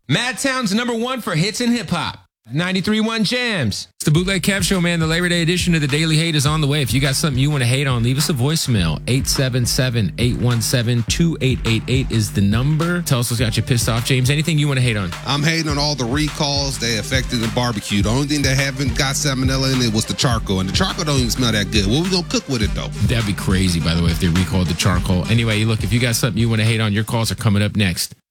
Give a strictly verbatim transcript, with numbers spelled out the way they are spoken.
Madtown's number one for hits and hip hop. ninety-three point one Jams. It's the Bootleg Kev Show, man. The Labor Day edition of the Daily Hate is on the way. If you got something you want to hate on, leave us a voicemail. eight seven seven, eight one seven, two eight eight eight is the number. Tell us what's got you pissed off. James, anything you want to hate on? I'm hating on all the recalls they affected the barbecue. The only thing that haven't got salmonella in it was the charcoal, and the charcoal don't even smell that good. What we gonna cook with it, though? That'd be crazy, by the way, if they recalled the charcoal. Anyway, look, if you got something you want to hate on, your calls are coming up next.